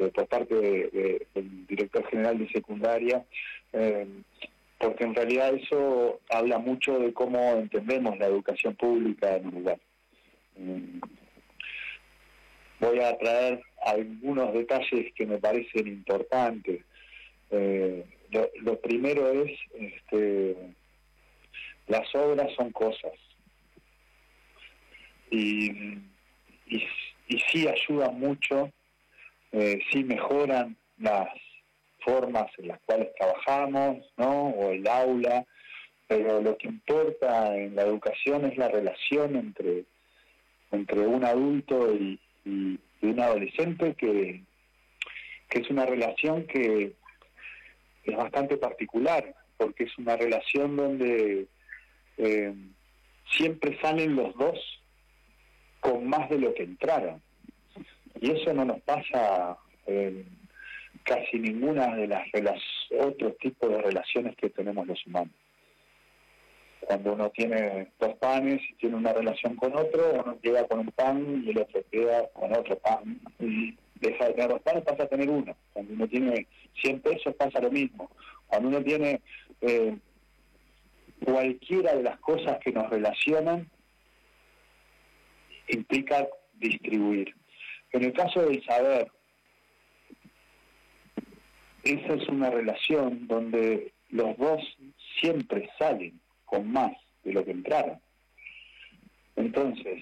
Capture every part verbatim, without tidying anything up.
este, por parte de, de, del director general de secundaria, eh, porque en realidad eso habla mucho de cómo entendemos la educación pública en Uruguay. Eh, voy a traer algunos detalles que me parecen importantes. Eh, lo, lo primero es, este, las obras son cosas. Y, y, y sí ayudan mucho, eh, sí mejoran las formas en las cuales trabajamos, ¿no? O el aula, pero lo que importa en la educación es la relación entre, entre un adulto y, y, y un adolescente, que, que es una relación que es bastante particular, porque es una relación donde eh, siempre salen los dos con más de lo que entraron, y eso no nos pasa en casi ninguna de las otros tipos de relaciones que tenemos los humanos. Cuando uno tiene dos panes y tiene una relación con otro, uno queda con un pan y el otro queda con otro pan, y deja de tener dos panes, pasa a tener uno. Cuando uno tiene cien pesos pasa lo mismo. Cuando uno tiene eh, cualquiera de las cosas que nos relacionan, implica distribuir. En el caso del saber, esa es una relación donde los dos siempre salen con más de lo que entraron. Entonces,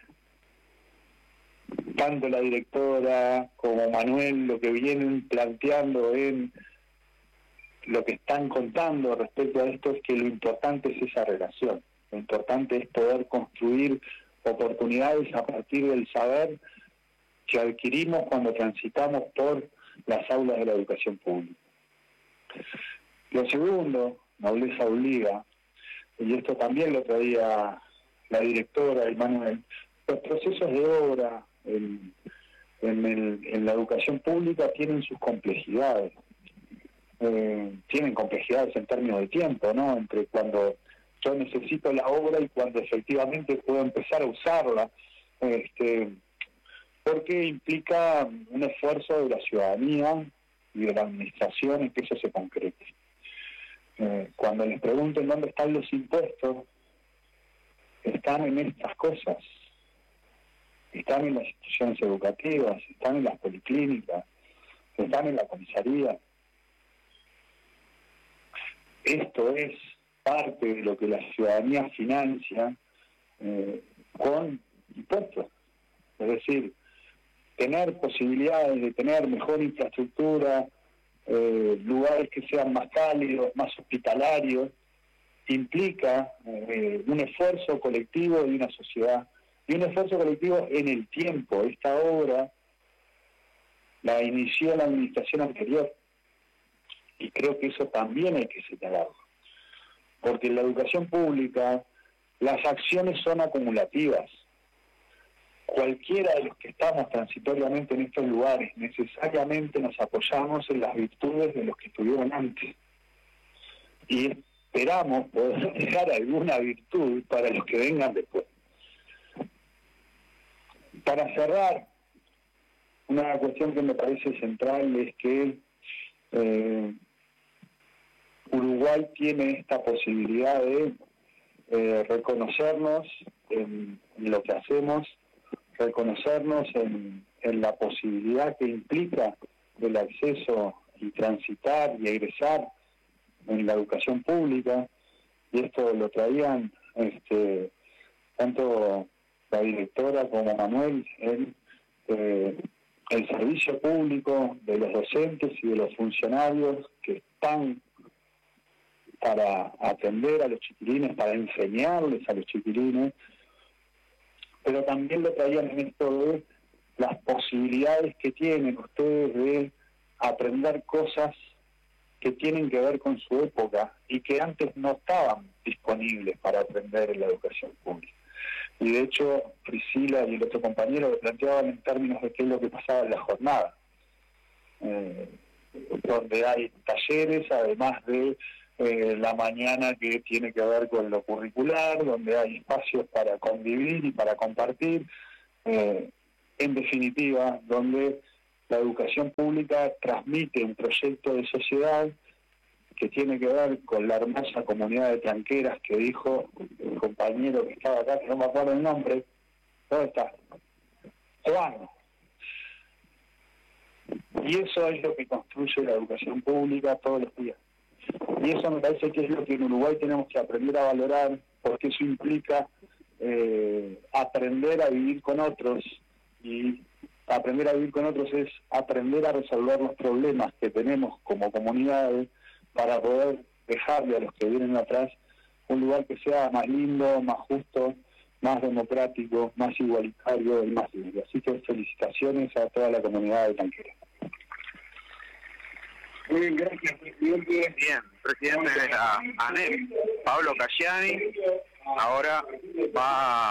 tanto la directora como Manuel lo que vienen planteando en lo que están contando respecto a esto es que lo importante es esa relación. Lo importante es poder construir oportunidades a partir del saber que adquirimos cuando transitamos por las aulas de la educación pública. Lo segundo, nobleza obliga, y esto también lo traía la directora y Manuel, los procesos de obra en, en, el, en la educación pública tienen sus complejidades. Eh, tienen complejidades en términos de tiempo, ¿no? Entre cuando yo necesito la obra y cuando efectivamente puedo empezar a usarla, este, porque implica un esfuerzo de la ciudadanía y de la administración en que eso se concrete. Eh, cuando les pregunten dónde están los impuestos, están en estas cosas, están en las instituciones educativas, están en las policlínicas, están en la comisaría. Esto es parte de lo que la ciudadanía financia eh, con impuestos. Es decir, tener posibilidades de tener mejor infraestructura, eh, lugares que sean más cálidos, más hospitalarios, implica eh, un esfuerzo colectivo de una sociedad, y un esfuerzo colectivo en el tiempo. Esta obra la inició la administración anterior, y creo que eso también hay que señalarlo, porque en la educación pública las acciones son acumulativas. Cualquiera de los que estamos transitoriamente en estos lugares necesariamente nos apoyamos en las virtudes de los que estuvieron antes, y esperamos poder dejar alguna virtud para los que vengan después. Para cerrar, una cuestión que me parece central es que eh, Uruguay tiene esta posibilidad de eh, reconocernos en, en lo que hacemos, reconocernos en, en la posibilidad que implica el acceso y transitar y egresar en la educación pública, y esto lo traían este, tanto la directora como Manuel en eh, el servicio público de los docentes y de los funcionarios que están para atender a los chiquilines, para enseñarles a los chiquilines, pero también lo traían en esto de las posibilidades que tienen ustedes de aprender cosas que tienen que ver con su época y que antes no estaban disponibles para aprender en la educación pública. Y de hecho, Priscila y el otro compañero lo planteaban en términos de qué es lo que pasaba en la jornada, eh, donde hay talleres, además de eh, la mañana que tiene que ver con lo curricular, donde hay espacios para convivir y para compartir, eh, en definitiva, donde La educación pública transmite un proyecto de sociedad que tiene que ver con la hermosa comunidad de tranqueras que dijo el compañero que estaba acá, que no me acuerdo el nombre. ¿Dónde está? Juan. Y eso es lo que construye la educación pública todos los días. Y eso me parece que es lo que en Uruguay tenemos que aprender a valorar, porque eso implica eh, aprender a vivir con otros, y aprender a vivir con otros es aprender a resolver los problemas que tenemos como comunidades para poder dejarle a los que vienen atrás un lugar que sea más lindo, más justo, más democrático, más igualitario y más libre. Así que felicitaciones a toda la comunidad de Tranquera. Muy bien, gracias, presidente. Bien, presidente de la ANEP, Pablo Casciani, ahora va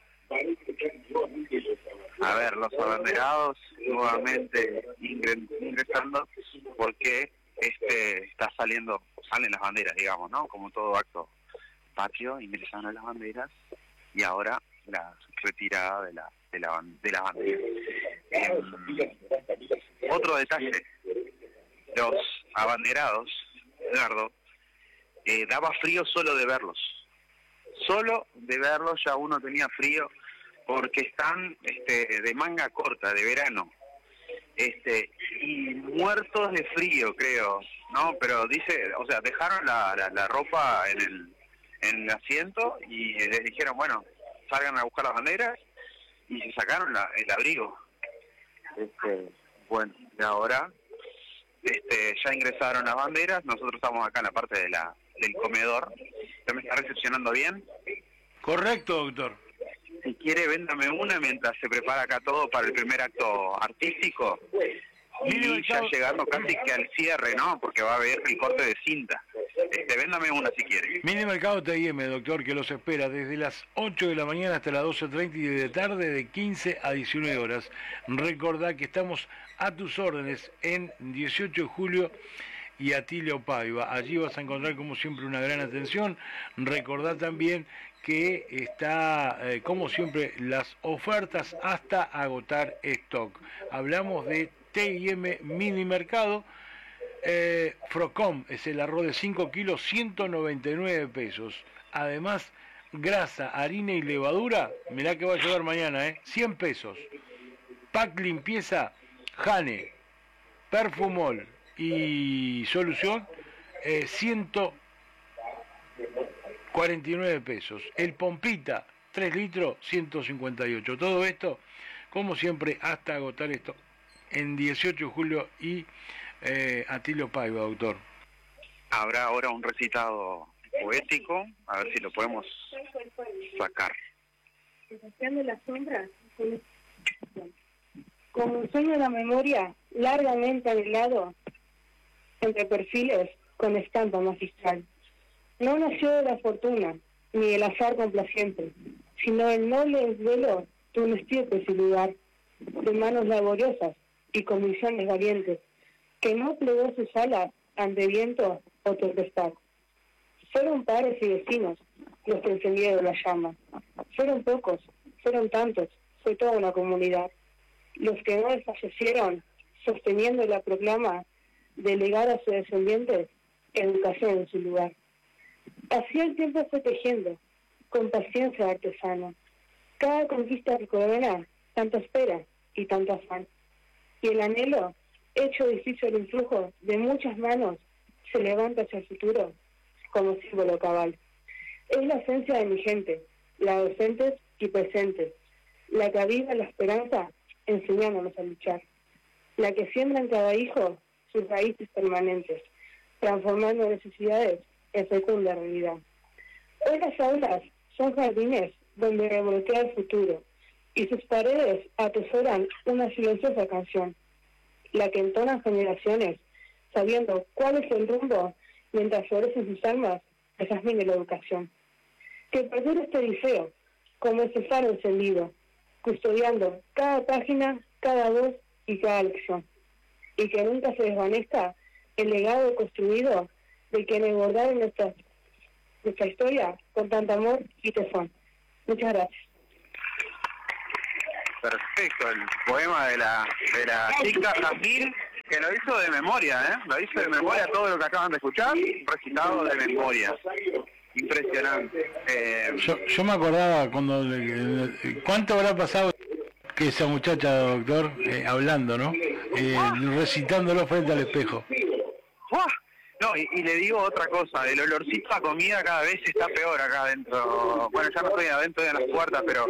a ver los abanderados nuevamente ingresando, porque este está saliendo, salen las banderas, digamos, ¿no? Como todo acto patrio, ingresaron las banderas y ahora la retirada de la de la de las banderas. Eh, otro detalle, los abanderados, Edgardo, eh, daba frío solo de verlos. Solo de verlos ya uno tenía frío, porque están este, de manga corta, de verano, este y muertos de frío, creo, ¿no? Pero dice, o sea, dejaron la, la, la ropa en el, en el asiento y les dijeron, bueno, salgan a buscar las banderas, y se sacaron la, el abrigo. Este, bueno, y ahora este, ya ingresaron las banderas, nosotros estamos acá en la parte de la del comedor. ¿Ya me está recepcionando bien? Correcto, doctor. Si quiere, véndame una mientras se prepara acá todo para el primer acto artístico. Y ya llegando casi que al cierre, ¿no? Porque va a haber el corte de cinta. Este, véndame una si quiere. Mini Mercado T I M, doctor, que los espera desde las ocho de la mañana hasta las doce treinta y de tarde, de quince a diecinueve horas. Recordá que estamos a tus órdenes en dieciocho de julio y Atilio Paiva. Allí vas a encontrar, como siempre, una gran atención. Recordá también que está, eh, como siempre, las ofertas hasta agotar stock. Hablamos de T I M Mini Mercado. Eh, Frocom es el arroz de cinco kilos, ciento noventa y nueve pesos. Además, grasa, harina y levadura, mirá que va a llevar mañana, ¿eh? cien pesos. Pack limpieza, Jane, Perfumol y Solución, eh, ciento cuarenta y nueve pesos. El Pompita, tres litros, ciento cincuenta y ocho. Todo esto, como siempre, hasta agotar esto en dieciocho de julio y eh, Atilio Paiva, doctor. Habrá ahora un recitado poético, a ver si lo podemos sacar. Sensación de las sombras, como un sueño de la memoria largamente anhelado, entre perfiles con estampa magistral. No nació de la fortuna, ni del azar complaciente, sino del noble desvelo de un estirpe sin lugar, de manos laboriosas y comisiones valientes, que no plegó sus alas ante viento o tempestad. Fueron padres y vecinos los que encendieron la llama. Fueron pocos, fueron tantos, fue toda una comunidad. Los que no desfallecieron, sosteniendo la proclama de legar a sus descendientes educación en su lugar. Así el tiempo fue tejiendo, con paciencia artesana, cada conquista que corona, tanta espera y tanto afán. Y el anhelo, hecho difícil el influjo de muchas manos, se levanta hacia el futuro como símbolo cabal. Es la esencia de mi gente, la docentes y presentes, la que aviva la esperanza enseñándonos a luchar, la que siembra en cada hijo sus raíces permanentes, transformando necesidades en fecunda realidad. Hoy las aulas son jardines donde revolotea el futuro, y sus paredes atesoran una silenciosa canción, la que entonan generaciones, sabiendo cuál es el rumbo mientras florecen sus almas el jazmín de la educación. Que perdure este liceo como ese faro encendido, custodiando cada página, cada voz y cada lección. Y que nunca se desvanezca el legado construido de quienes bordaron nuestra, nuestra historia con tanto amor y tesón. Muchas gracias. perfecto, el poema de la de la chica Jazmín, que lo hizo de memoria, ¿eh? Lo hizo de memoria todo lo que acaban de escuchar, recitado de memoria. Impresionante. Eh, yo, yo me acordaba cuando... ¿Cuánto habrá pasado que esa muchacha, doctor, eh, hablando, ¿no? Eh, recitándolo frente al espejo? ¡Buah! No, y, y le digo otra cosa, el olorcito a comida cada vez está peor acá adentro. Bueno, ya no estoy adentro de las puertas, pero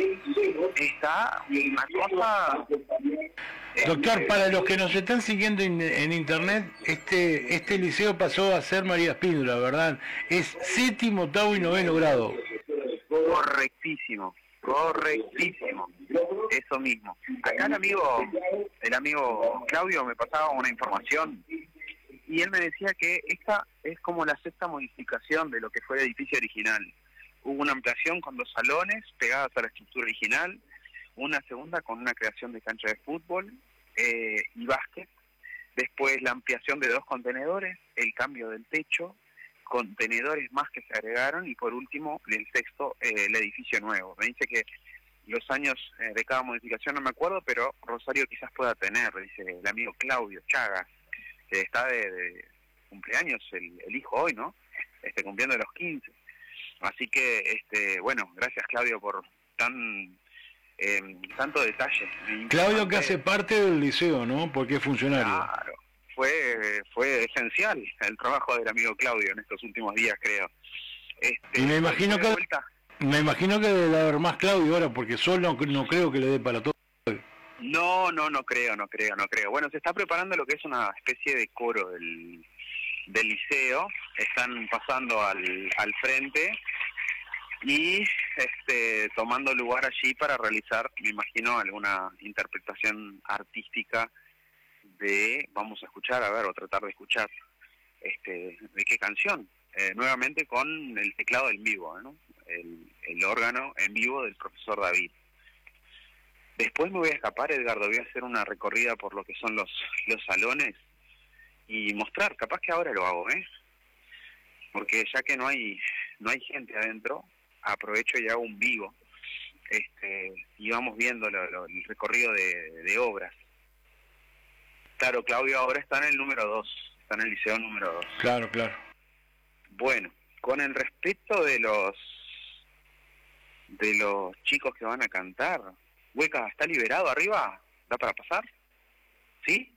está una cosa... Doctor, para los que nos están siguiendo en, en internet, este este liceo pasó a ser María Espíndola, ¿verdad? Es séptimo, octavo y noveno grado. Correctísimo, correctísimo. Eso mismo. Acá el amigo, el amigo Claudio me pasaba una información y él me decía que esta es como la sexta modificación de lo que fue el edificio original. Hubo una ampliación con dos salones pegadas a la estructura original, una segunda con una creación de cancha de fútbol eh, y básquet, después la ampliación de dos contenedores, el cambio del techo, contenedores más que se agregaron y por último el sexto, eh, el edificio nuevo. Me dice que los años eh, de cada modificación no me acuerdo, pero Rosario quizás pueda tener, dice el amigo Claudio Chagas, que está de, de cumpleaños el, el hijo hoy, ¿no? Este, cumpliendo los quince. Así que, este, bueno, gracias Claudio por tan... Eh, tanto detalle. Claudio que hace parte del liceo, ¿no? Porque es funcionario. Claro, fue fue esencial el trabajo del amigo Claudio en estos últimos días, creo. Este, y me imagino que vuelta. me imagino que debe haber más Claudio ahora, porque solo no, no creo que le dé para todo. No, no, no creo, no creo, no creo. Bueno, se está preparando lo que es una especie de coro del, del liceo. Están pasando al, al frente y este tomando lugar allí para realizar, me imagino, alguna interpretación artística de, vamos a escuchar, a ver, o tratar de escuchar, este de qué canción, eh, nuevamente con el teclado en vivo, ¿no? El, el órgano en vivo del profesor David. Después me voy a escapar, Edgardo, voy a hacer una recorrida por lo que son los, los salones y mostrar, capaz que ahora lo hago, ¿eh? Porque ya que no hay no hay gente adentro, aprovecho y hago un vivo, este, y vamos viendo lo, lo, el recorrido de, de obras. Claro, Claudio ahora está en el número dos, está en el liceo número dos. Claro, claro. Bueno, con el respeto de los de los chicos que van a cantar, Hueca, ¿está liberado arriba? ¿Da para pasar? ¿Sí?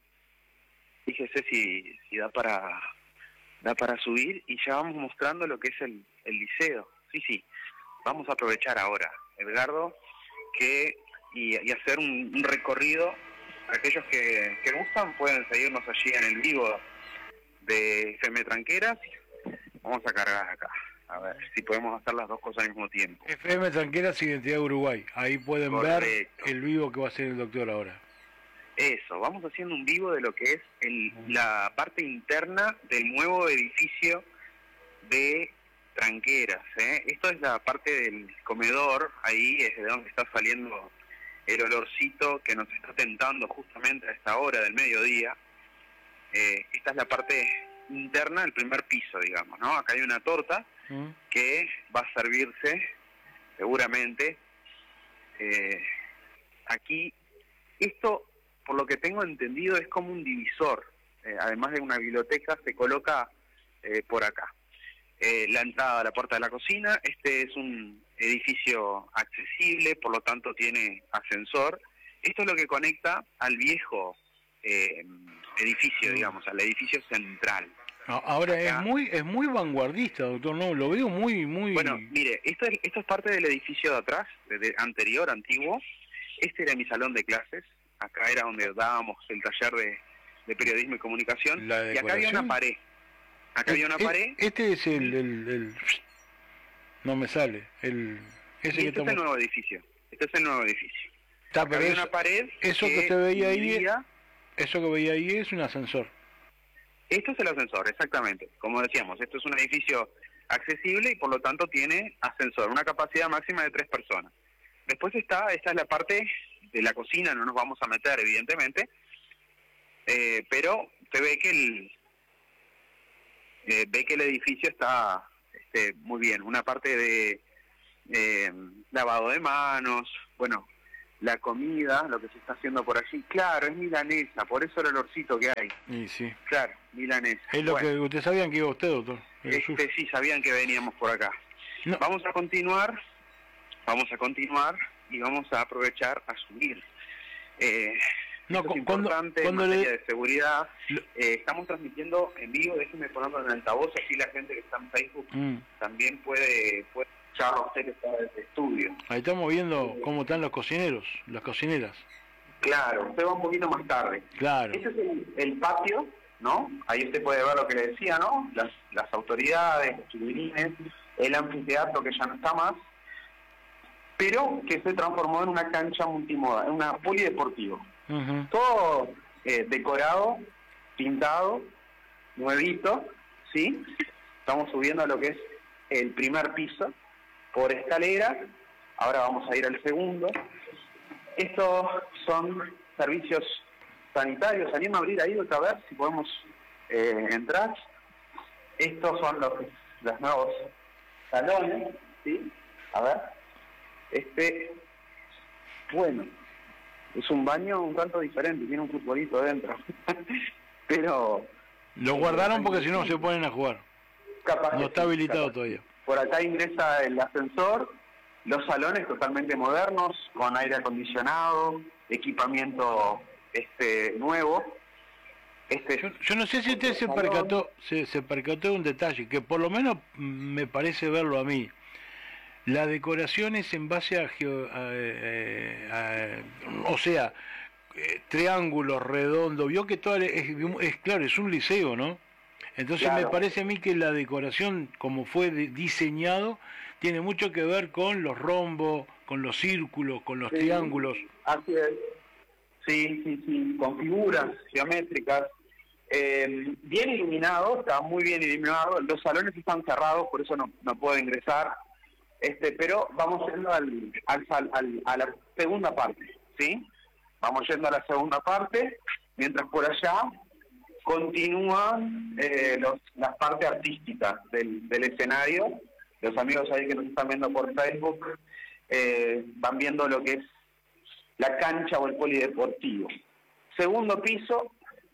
Fíjese si, si da para da para subir y ya vamos mostrando lo que es el, el liceo. Sí, sí. Vamos a aprovechar ahora, Edgardo, que y, y hacer un, un recorrido. Aquellos que, que gustan pueden seguirnos allí en el vivo de F M Tranqueras. Vamos a cargar acá, a ver si podemos hacer las dos cosas al mismo tiempo. F M Tranqueras, Identidad Uruguay. Ahí pueden Correcto. ver el vivo que va a hacer el doctor ahora. Eso, vamos haciendo un vivo de lo que es el, la parte interna del nuevo edificio de Tranqueras, ¿eh? Esto es la parte del comedor, ahí es de donde está saliendo el olorcito que nos está tentando justamente a esta hora del mediodía. Eh, esta es la parte interna del primer piso, digamos, ¿no? Acá hay una torta ¿Mm? que va a servirse seguramente. Eh, aquí, esto, por lo que tengo entendido, es como un divisor. Eh, además de una biblioteca, se coloca eh, por acá. Eh, la entrada a la puerta de la cocina. Este es un edificio accesible, por lo tanto tiene ascensor. Esto es lo que conecta al viejo eh, edificio, digamos, al edificio central. Ahora acá, es muy es muy vanguardista, doctor, no, lo veo muy muy. Bueno, mire, esto es, esto es parte del edificio de atrás, de, de anterior, antiguo. Este era mi salón de clases. Acá era donde dábamos el taller de, de periodismo y comunicación. Y acá había una pared. Acá había una pared. Este es el, el, el... no me sale. El ese y que este estamos... es el nuevo edificio. Este es el nuevo edificio. Está, acá pero había eso, una pared. Eso que, que usted veía ahí, dividía... eso que veía ahí es un ascensor. Esto es el ascensor, exactamente. Como decíamos, esto es un edificio accesible y por lo tanto tiene ascensor, una capacidad máxima de tres personas. Después está, esta es la parte de la cocina, no nos vamos a meter evidentemente, eh, pero se ve que el eh, ve que el edificio está este, muy bien. Una parte de eh, lavado de manos, bueno, la comida, lo que se está haciendo por allí. Claro, es milanesa, por eso el olorcito que hay. Y sí. Claro, milanesa. Es lo bueno, que ustedes sabían que iba usted, doctor. Este, sí, sabían que veníamos por acá. No. Vamos a continuar, vamos a continuar y vamos a aprovechar a subir. Eh, no, esto es cuando, importante cuando en materia le... de seguridad. Eh, estamos transmitiendo en vivo, déjenme ponerlo en altavoz, así la gente que está en Facebook mm. también puede, puede escucharlo a usted que está desde el estudio. Ahí estamos viendo cómo están los cocineros, las cocineras. Claro, usted va un poquito más tarde. Claro. Ese es el, el patio, ¿no? Ahí usted puede ver lo que le decía, ¿no? Las, las autoridades, los chiquilines, el anfiteatro que ya no está más, pero que se transformó en una cancha multimoda, en una polideportivo. Uh-huh. Todo eh, decorado, pintado, nuevito, ¿sí? Estamos subiendo a lo que es el primer piso por escalera. Ahora vamos a ir al segundo. Estos son servicios sanitarios. Anima a abrir ahí otra vez, si podemos eh, entrar. Estos son los, los nuevos salones, ¿sí? A ver. Este, bueno, es un baño un tanto diferente, tiene un futbolito dentro. Pero... Lo guardaron porque si no se ponen a jugar. Capaz no está sí, habilitado capaz. Todavía. Por acá ingresa el ascensor, los salones totalmente modernos, con aire acondicionado, equipamiento este nuevo. Este yo, yo no sé si usted se percató, se, se percató de un detalle, que por lo menos me parece verlo a mí. La decoración es en base a, geo, a, a, a o sea, eh, triángulos, redondos, vio que todo es, es claro, es un liceo, ¿no? Entonces claro. Me parece a mí que la decoración, como fue de, diseñado, tiene mucho que ver con los rombos, con los círculos, con los sí, triángulos. Así es. Sí, sí, sí, con figuras geométricas. Eh, bien iluminado, está muy bien iluminado. Los salones están cerrados, por eso no, no puedo ingresar. Este, pero vamos yendo al, al, al, a la segunda parte, ¿sí? Vamos yendo a la segunda parte, mientras por allá continúan eh, los, las partes artísticas del, del escenario. Los amigos ahí que nos están viendo por Facebook eh, van viendo lo que es la cancha o el polideportivo. Segundo piso,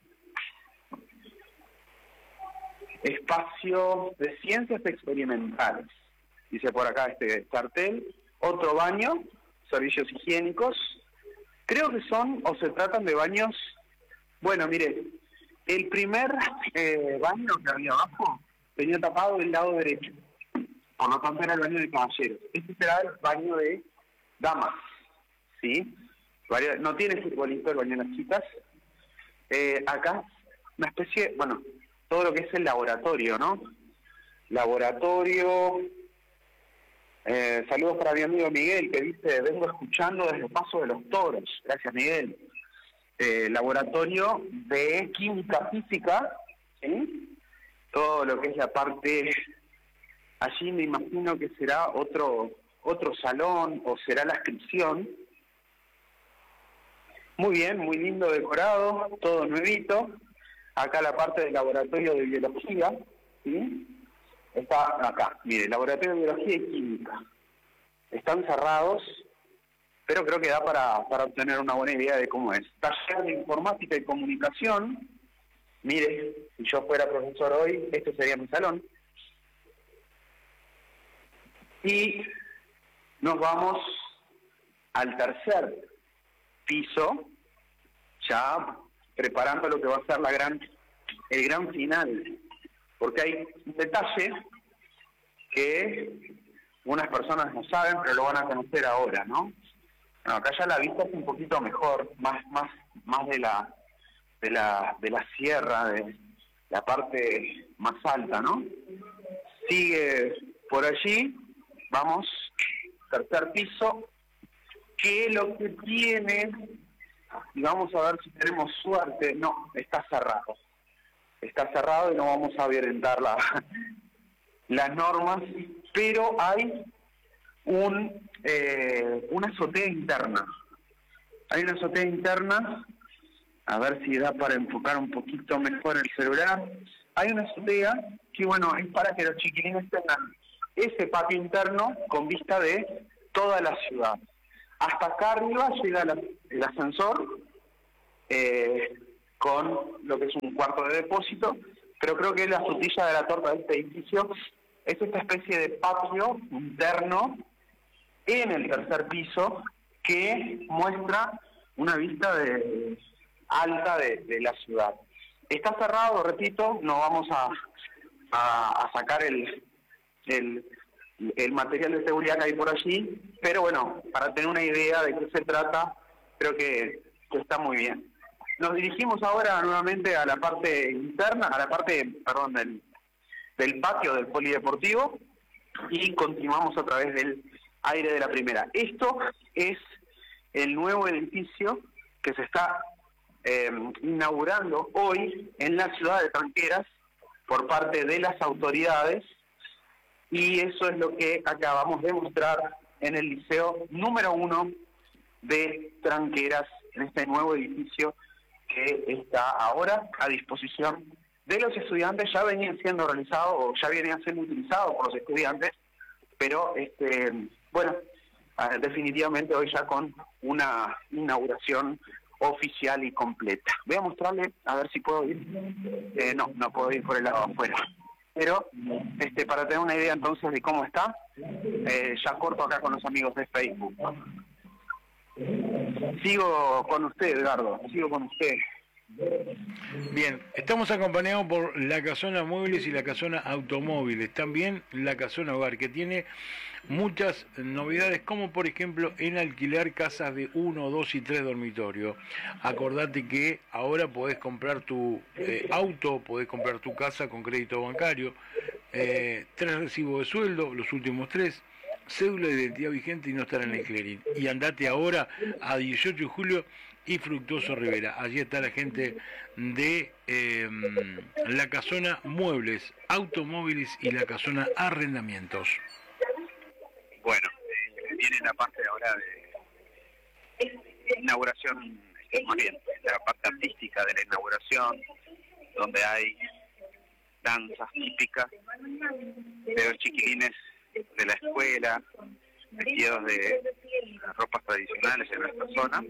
espacio de ciencias experimentales. Dice por acá este cartel. Otro baño, servicios higiénicos. Creo que son o se tratan de baños. Bueno, mire, el primer eh, baño que había abajo tenía tapado del lado derecho. Por lo tanto era el baño de caballeros. Este será el baño de damas, ¿sí? No tiene futbolito el baño de las chicas. Eh, acá una especie, bueno, todo lo que es el laboratorio, ¿no? Laboratorio. Eh, saludos para mi amigo Miguel, que dice, vengo escuchando desde el Paso de los Toros. Gracias, Miguel. Eh, laboratorio de química física, ¿sí? Todo lo que es la parte... Allí me imagino que será otro otro salón o será la inscripción. Muy bien, muy lindo decorado, todo nuevito. Acá la parte del laboratorio de biología, ¿sí? Está acá, mire, laboratorio de biología y química. Están cerrados, pero creo que da para, para obtener una buena idea de cómo es. Taller de informática y comunicación. Mire, si yo fuera profesor hoy, este sería mi salón. Y nos vamos al tercer piso, ya preparando lo que va a ser la gran, el gran final. Porque hay un detalle que unas personas no saben, pero lo van a conocer ahora, ¿no? Bueno, acá ya la vista es un poquito mejor, más, más, más de la, de la, de la sierra, de la parte más alta, ¿no? Sigue por allí. Vamos, tercer piso, que lo que tiene, y vamos a ver si tenemos suerte, no, está cerrado. Está cerrado y no vamos a violentar la, las normas, pero hay un eh, una azotea interna. Hay una azotea interna, a ver si da para enfocar un poquito mejor el celular. Hay una azotea que, bueno, es para que los chiquilines tengan ese patio interno con vista de toda la ciudad. Hasta acá arriba llega la, el ascensor eh, con lo que es un cuarto de depósito, pero creo que la frutilla de la torta de este edificio es esta especie de patio interno en el tercer piso que muestra una vista de, alta de, de la ciudad. Está cerrado, repito, no vamos a, a, a sacar el, el, el material de seguridad que hay por allí, pero bueno, para tener una idea de qué se trata, creo que, que está muy bien. Nos dirigimos ahora nuevamente a la parte interna, a la parte, perdón, del, del patio del polideportivo y continuamos a través del aire de la primera. Esto es el nuevo edificio que se está eh, inaugurando hoy en la ciudad de Tranqueras por parte de las autoridades y eso es lo que acabamos de mostrar en el liceo número uno de Tranqueras, en este nuevo edificio que está ahora a disposición de los estudiantes. Ya venían siendo realizados o ya venían siendo utilizados por los estudiantes, pero este bueno, definitivamente hoy ya con una inauguración oficial y completa. Voy a mostrarle, a ver si puedo ir. Eh, no, no puedo ir por el lado afuera. Pero este para tener una idea entonces de cómo está, eh, ya corto acá con los amigos de Facebook. Sigo con usted, Edgardo, sigo con usted. Bien, estamos acompañados por la Casona Muebles y la Casona Automóviles, también la Casona Hogar, que tiene muchas novedades, como por ejemplo en alquilar casas de uno, dos y tres dormitorios. Acordate que ahora podés comprar tu eh, auto, podés comprar tu casa con crédito bancario, eh, tres recibos de sueldo, los últimos tres, cédula de identidad vigente y no estar en el clearing. Y andate ahora a dieciocho de julio y Fructuoso Rivera. Allí está la gente de eh, la Casona Muebles, Automóviles y la Casona Arrendamientos. Bueno, eh, viene la parte ahora de inauguración, más bien, la parte artística de la inauguración, donde hay danzas típicas de los chiquilines de la escuela, vestidos de ropas tradicionales en nuestra zona,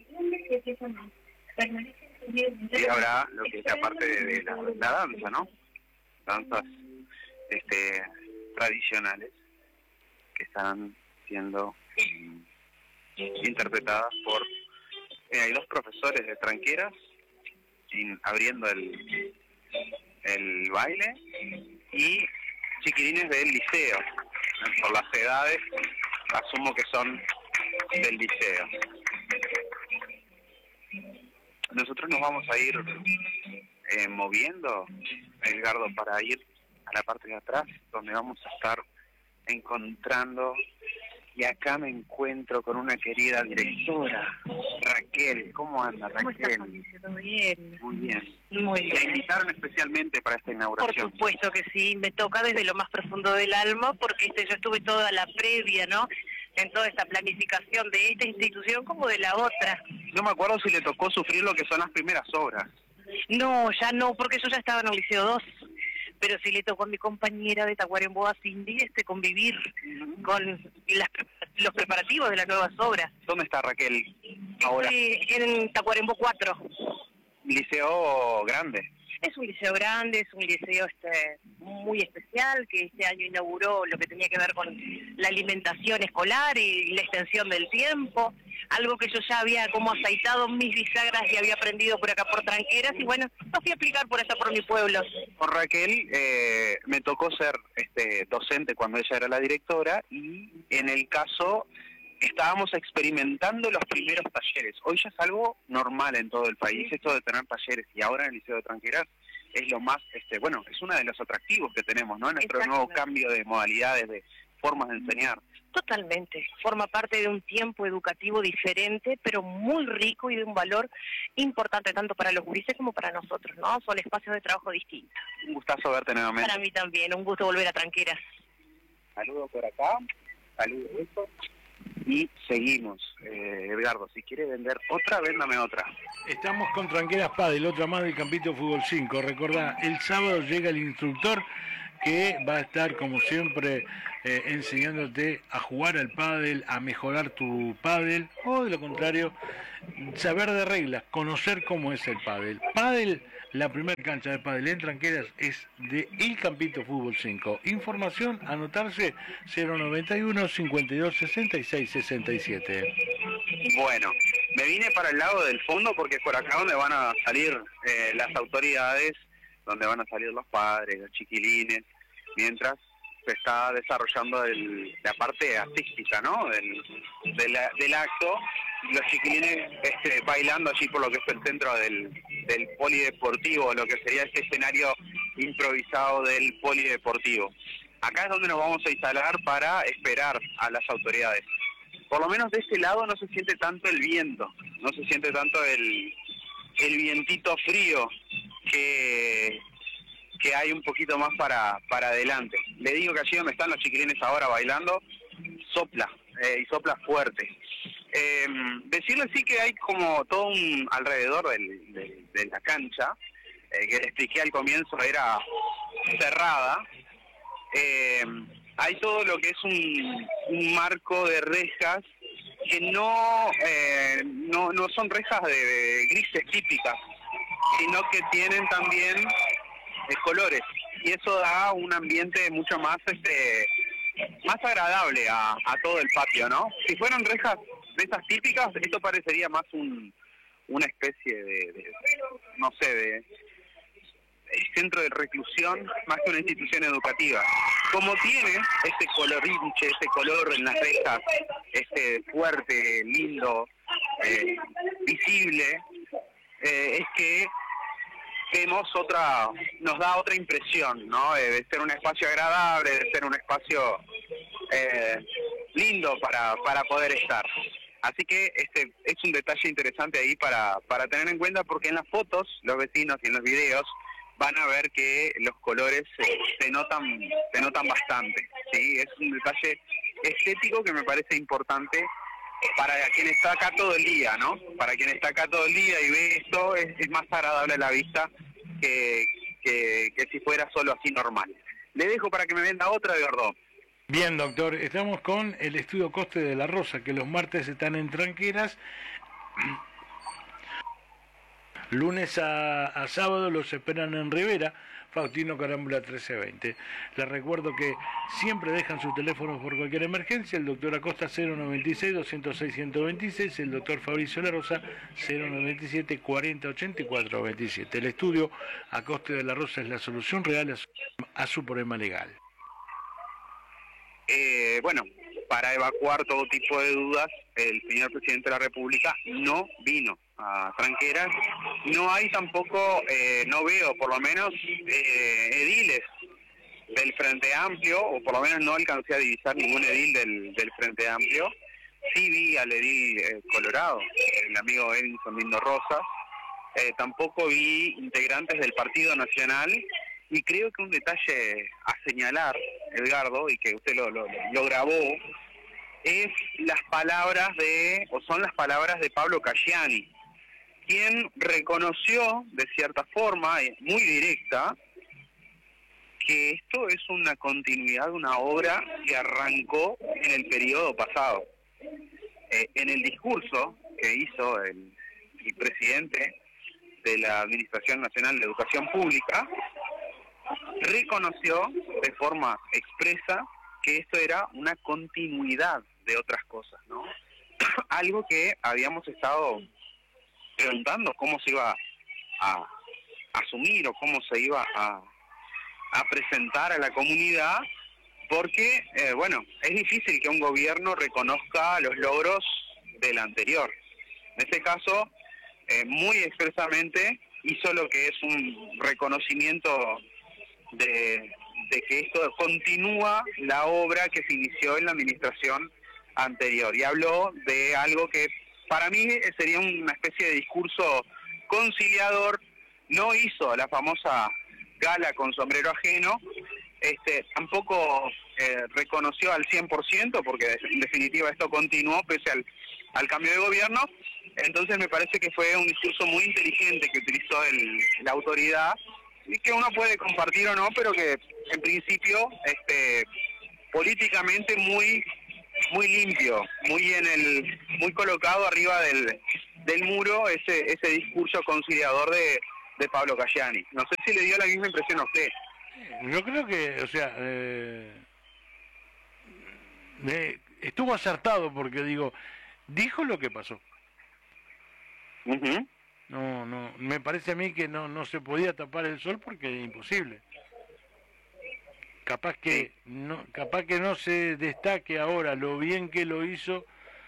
y habrá lo que es la parte de, de la, la danza, ¿no? Danzas este, tradicionales que están siendo eh, interpretadas por eh, hay dos profesores de Tranqueras in, abriendo el el baile y chiquilines del liceo, por las edades asumo que son del liceo. Nosotros nos vamos a ir eh, moviendo, Edgardo, para ir a la parte de atrás, donde vamos a estar encontrando, y acá me encuentro con una querida directora, Raquel. ¿Cómo anda, Raquel? ¿Cómo estás, ¿Todo bien? Muy bien. Muy bien. ¿Te invitaron especialmente para esta inauguración? Por supuesto que sí, me toca desde lo más profundo del alma, porque este, yo estuve toda la previa, ¿no?, en toda esta planificación de esta institución como de la otra. No me acuerdo si le tocó sufrir lo que son las primeras obras. No, ya no, porque yo ya estaba en el Liceo dos, pero sí le tocó a mi compañera de Tacuarembó, a Cindy, este, convivir con las, los preparativos de las nuevas obras. ¿Dónde está Raquel ahora? Estoy en Tacuarembó cuatro. Liceo grande. Es un liceo grande, es un liceo este muy especial, que este año inauguró lo que tenía que ver con la alimentación escolar y la extensión del tiempo, algo que yo ya había como aceitado mis bisagras y había aprendido por acá por Tranqueras, y bueno, lo fui a aplicar por allá por mi pueblo. Con Raquel eh, me tocó ser este docente cuando ella era la directora, y en el caso estábamos experimentando los primeros talleres. Hoy ya es algo normal en todo el país esto de tener talleres, y ahora en el Liceo de Tranqueras es lo más, este bueno, es uno de los atractivos que tenemos, ¿no? En nuestro nuevo cambio de modalidades, de formas de enseñar. Totalmente, forma parte de un tiempo educativo diferente, pero muy rico y de un valor importante tanto para los gurises como para nosotros, ¿no? Son espacios de trabajo distintos. Un gustazo verte nuevamente. Para mí también, un gusto volver a Tranqueras. Saludos por acá, saludos eso. Y seguimos, eh, Edgardo, si quiere vender otra, véndame otra. Estamos con Tranqueras Padel, otra más del Campito Fútbol cinco. Recordá, el sábado llega el instructor que va a estar como siempre eh, enseñándote a jugar al pádel, a mejorar tu pádel, o de lo contrario, saber de reglas, conocer cómo es el pádel. Pádel, la primera cancha de pádel en Tranqueras es de El Campito Fútbol cinco. Información, anotarse cero noventa y uno, cincuenta y dos, sesenta y seis, sesenta y siete. Bueno, me vine para el lado del fondo porque es por acá donde van a salir eh, las autoridades, donde van a salir los padres, los chiquilines, mientras se está desarrollando el, la parte artística, ¿no? Del, de la, del acto, los chiquilines este, bailando allí por lo que es el centro del, del polideportivo, lo que sería este escenario improvisado del polideportivo. Acá es donde nos vamos a instalar para esperar a las autoridades. Por lo menos de este lado no se siente tanto el viento, no se siente tanto el, el vientito frío que... que hay un poquito más para para adelante. Le digo que allí donde están los chiquilines ahora bailando, sopla, eh, y sopla fuerte. Eh, decirle sí que hay como todo un alrededor del, del, de la cancha, eh, que le expliqué al comienzo era cerrada. Eh, hay todo lo que es un, un marco de rejas que no, eh, no, no son rejas de, de grises típicas, sino que tienen también de colores, y eso da un ambiente mucho más este más agradable a, a todo el patio, ¿no? Si fueran rejas de esas típicas, esto parecería más un una especie de, de no sé, de, de centro de reclusión más que una institución educativa. Como tiene este colorinche, este color en las rejas, este fuerte, lindo, eh, visible, eh, es que vemos otra, nos da otra impresión, ¿no? De ser un espacio agradable, de ser un espacio eh, lindo para, para poder estar. Así que este es un detalle interesante ahí para, para tener en cuenta, porque en las fotos, los vecinos y en los videos van a ver que los colores eh, se notan se notan bastante, ¿sí? Es un detalle estético que me parece importante para quien está acá todo el día, ¿no? Para quien está acá todo el día y ve esto, es, es más agradable a la vista que, que, que si fuera solo así normal. Le dejo para que me venda otra, Eduardo. Bien, doctor, estamos con el estudio Coste de la Rosa, que los martes están en Tranqueras. Lunes a, a sábado los esperan en Rivera, Faustino Carámbula trece veinte. Les recuerdo que siempre dejan sus teléfonos por cualquier emergencia. El doctor Acosta cero noventa y seis, doscientos seis, ciento veintiséis, el doctor Fabricio La Rosa cero noventa y siete, cuarenta, ochenta y cuatro, veintisiete. El estudio Acosta de la Rosa es la solución real a su, a su problema legal. Eh, bueno, para evacuar todo tipo de dudas, el señor presidente de la República no vino a Tranqueras. No hay tampoco, eh, no veo por lo menos eh, ediles del Frente Amplio, o por lo menos no alcancé a divisar ningún edil del, del Frente Amplio. Sí vi al edil eh, Colorado, el amigo Edinson Lindo Rosas. Eh, tampoco vi integrantes del Partido Nacional. Y creo que un detalle a señalar, Edgardo, y que usted lo, lo, lo grabó, es las palabras de, o son las palabras de Pablo Caggiani, quien reconoció de cierta forma, muy directa, que esto es una continuidad de una obra que arrancó en el periodo pasado. Eh, en el discurso que hizo el, el presidente de la Administración Nacional de Educación Pública, reconoció de forma expresa que esto era una continuidad de otras cosas, ¿no? Algo que habíamos estado preguntando cómo se iba a asumir o cómo se iba a, a presentar a la comunidad, porque, eh, bueno, es difícil que un gobierno reconozca los logros del anterior. En este caso, eh, muy expresamente hizo lo que es un reconocimiento De, de que esto continúa la obra que se inició en la administración anterior, y habló de algo que para mí sería una especie de discurso conciliador. No hizo la famosa gala con sombrero ajeno, este tampoco eh, reconoció al cien por ciento, porque en definitiva esto continuó pese al, al cambio de gobierno. Entonces me parece que fue un discurso muy inteligente que utilizó el, la autoridad, y que uno puede compartir o no, pero que en principio, este, políticamente muy muy limpio, muy en el, muy colocado arriba del, del muro ese ese discurso conciliador de, de Pablo Cayani. No sé si le dio la misma impresión a usted. Yo creo que, o sea, eh, eh, estuvo acertado porque digo, dijo lo que pasó. Uh-huh. No, no, me parece a mí que no no se podía tapar el sol porque es imposible. Capaz que no, capaz que no se destaque ahora lo bien que lo hizo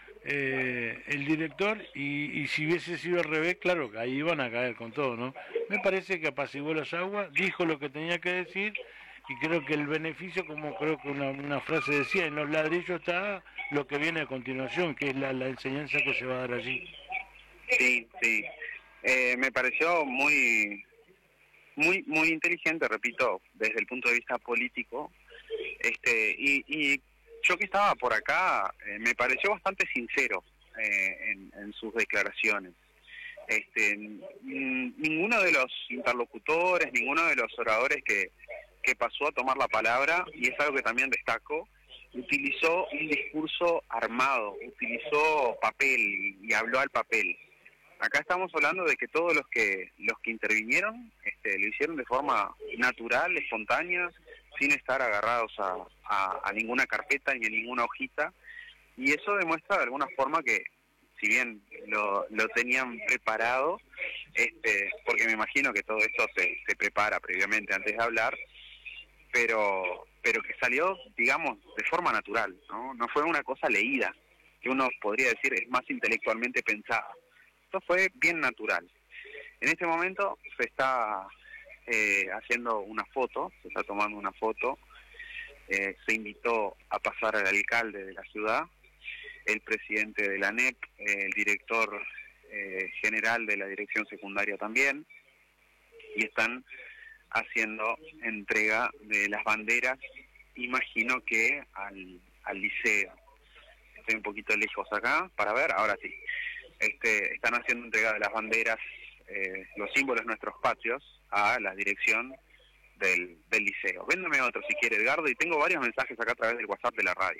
eh, el director y, y si hubiese sido al revés, claro, ahí iban a caer con todo, ¿no? Me parece que apaciguó las aguas, dijo lo que tenía que decir y creo que el beneficio, como creo que una, una frase decía, en los ladrillos está lo que viene a continuación, que es la, la enseñanza que se va a dar allí. Sí, sí. Eh, me pareció muy... muy muy inteligente, repito, desde el punto de vista político, este y, y yo que estaba por acá, eh, me pareció bastante sincero eh, en, en sus declaraciones. Este n- ninguno de los interlocutores, ninguno de los oradores que, que pasó a tomar la palabra, y es algo que también destaco, utilizó un discurso armado, utilizó papel y, y habló al papel. Acá estamos hablando de que todos los que los que intervinieron este, lo hicieron de forma natural, espontánea, sin estar agarrados a, a, a ninguna carpeta ni a ninguna hojita, y eso demuestra de alguna forma que, si bien lo, lo tenían preparado, este, porque me imagino que todo esto se, se prepara previamente antes de hablar, pero pero que salió, digamos, de forma natural, ¿no? No fue una cosa leída, que uno podría decir es más intelectualmente pensada. Esto fue bien natural. En este momento se está eh, haciendo una foto, se está tomando una foto, eh, se invitó a pasar al alcalde de la ciudad, el presidente de la N E P, eh, el director eh, general de la dirección secundaria también, y están haciendo entrega de las banderas, imagino que al, al liceo. Estoy un poquito lejos acá para ver, ahora sí. Este, están haciendo entrega de las banderas, eh, los símbolos nuestros patrios, a la dirección del, del liceo. Véndame otro si quiere, Edgardo, y tengo varios mensajes acá a través del WhatsApp de la radio.